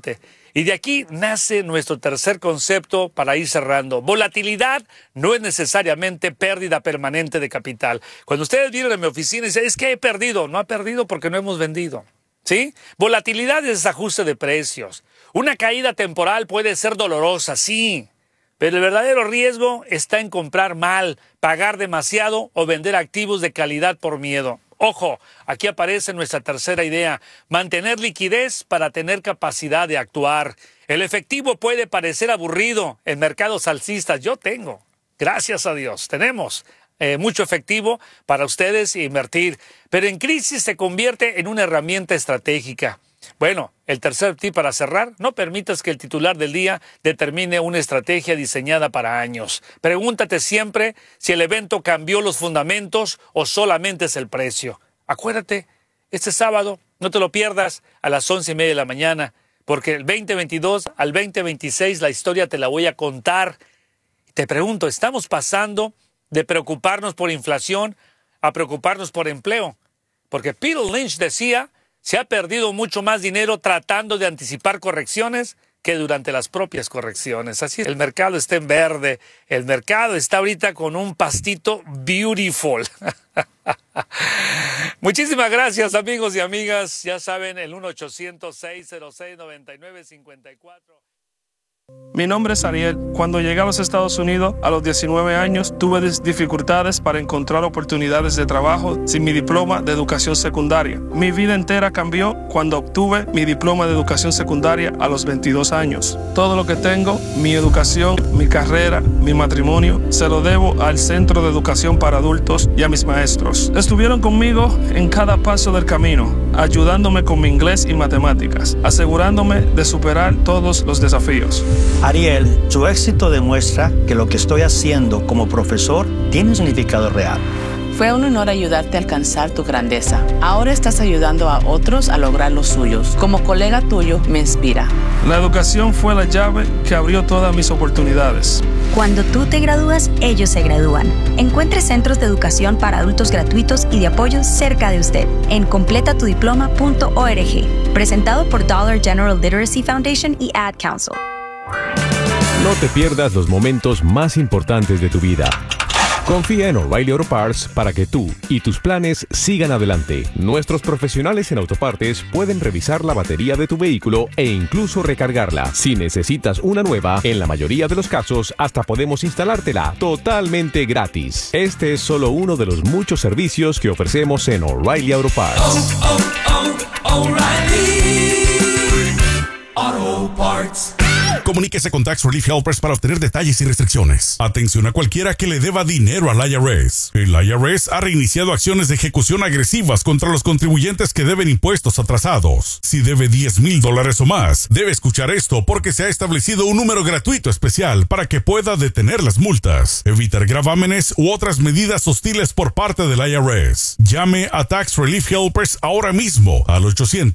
importante. Y de aquí nace nuestro tercer concepto para ir cerrando. Volatilidad no es necesariamente pérdida permanente de capital. Cuando ustedes vienen a mi oficina y dicen, es que he perdido. No ha perdido porque no hemos vendido. ¿Sí? Volatilidad es desajuste de precios. Una caída temporal puede ser dolorosa, sí. Pero el verdadero riesgo está en comprar mal, pagar demasiado o vender activos de calidad por miedo. Ojo, aquí aparece nuestra tercera idea, mantener liquidez para tener capacidad de actuar. El efectivo puede parecer aburrido en mercados alcistas. Yo tengo, gracias a Dios, tenemos mucho efectivo para ustedes invertir. Pero en crisis se convierte en una herramienta estratégica. Bueno, el tercer tip para cerrar, no permitas que el titular del día determine una estrategia diseñada para años. Pregúntate siempre si el evento cambió los fundamentos o solamente es el precio. Acuérdate, este sábado, no te lo pierdas a las 11:30 de la mañana, porque el 2022 al 2026 la historia te la voy a contar. Te pregunto, ¿estamos pasando de preocuparnos por inflación a preocuparnos por empleo? Porque Peter Lynch decía, se ha perdido mucho más dinero tratando de anticipar correcciones que durante las propias correcciones. Así el mercado está en verde, el mercado está ahorita con un pastito beautiful. Muchísimas gracias, amigos y amigas. Ya saben, el 1-800-606-9954. Mi nombre es Ariel. Cuando llegué a los Estados Unidos a los 19 años, tuve dificultades para encontrar oportunidades de trabajo sin mi diploma de educación secundaria. Mi vida entera cambió cuando obtuve mi diploma de educación secundaria a los 22 años. Todo lo que tengo, mi educación, mi carrera, mi matrimonio, se lo debo al Centro de Educación para Adultos y a mis maestros. Estuvieron conmigo en cada paso del camino, ayudándome con mi inglés y matemáticas, asegurándome de superar todos los desafíos. Ariel, tu éxito demuestra que lo que estoy haciendo como profesor tiene un significado real. Fue un honor ayudarte a alcanzar tu grandeza. Ahora estás ayudando a otros a lograr los suyos. Como colega tuyo, me inspira. La educación fue la llave que abrió todas mis oportunidades. Cuando tú te gradúas, ellos se gradúan. Encuentre centros de educación para adultos gratuitos y de apoyo cerca de usted en completatudiploma.org. Presentado por Dollar General Literacy Foundation y Ad Council. No te pierdas los momentos más importantes de tu vida. Confía en O'Reilly Auto Parts para que tú y tus planes sigan adelante. Nuestros profesionales en autopartes pueden revisar la batería de tu vehículo e incluso recargarla. Si necesitas una nueva, en la mayoría de los casos, hasta podemos instalártela totalmente gratis. Este es solo uno de los muchos servicios que ofrecemos en O'Reilly Auto Parts. O'Reilly Auto Parts. Comuníquese con Tax Relief Helpers para obtener detalles y restricciones. Atención a cualquiera que le deba dinero al IRS. El IRS ha reiniciado acciones de ejecución agresivas contra los contribuyentes que deben impuestos atrasados. Si debe $10,000 o más, debe escuchar esto porque se ha establecido un número gratuito especial para que pueda detener las multas, evitar gravámenes u otras medidas hostiles por parte del IRS. Llame a Tax Relief Helpers ahora mismo al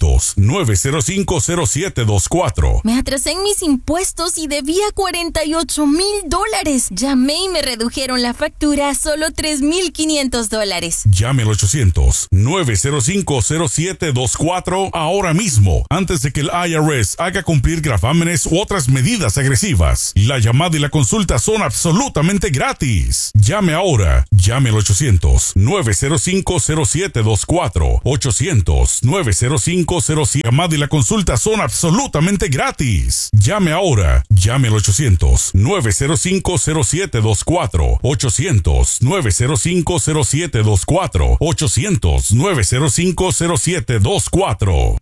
800-905-0724. Me atrasé en mis impuestos y debía $48,000. Llamé y me redujeron la factura a solo $3,500. Llame al 800-905-0724 ahora mismo, antes de que el IRS haga cumplir gravámenes u otras medidas agresivas. La llamada y la consulta son absolutamente gratis. Llame ahora. Llame al 800-905-0724. 800-905-0724. Llamada y la consulta son absolutamente gratis. Llame ahora. Llame al 800-905-0724. 800-905-0724. 800-905-0724.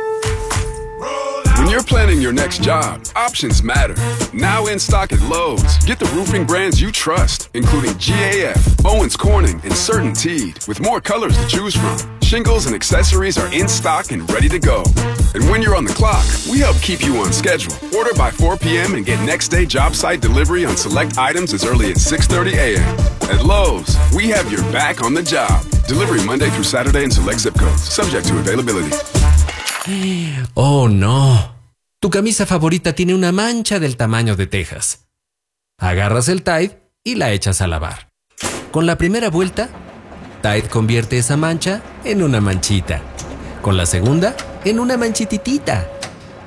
When you're planning your next job, options matter. Now in stock at Lowe's, get the roofing brands you trust, including GAF, Owens Corning, and CertainTeed, with more colors to choose from. Shingles and accessories are in stock and ready to go. And when you're on the clock, we help keep you on schedule. Order by 4 p.m. and get next day job site delivery on select items as early as 6:30 a.m. At Lowe's, we have your back on the job. Delivery Monday through Saturday in select zip codes, subject to availability. Oh, no. Tu camisa favorita tiene una mancha del tamaño de Texas. Agarras el Tide y la echas a lavar. Con la primera vuelta, Tide convierte esa mancha en una manchita. Con la segunda, en una manchititita.